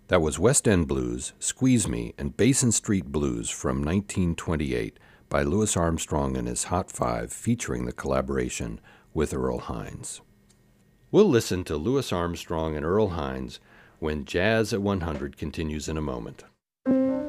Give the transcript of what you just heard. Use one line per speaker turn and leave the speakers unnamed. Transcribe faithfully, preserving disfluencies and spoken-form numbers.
That was West End Blues, Squeeze Me, and Basin Street Blues from nineteen twenty-eight by Louis Armstrong and his Hot Five, featuring the collaboration with Earl Hines. We'll listen to Louis Armstrong and Earl Hines when Jazz at one hundred continues in a moment.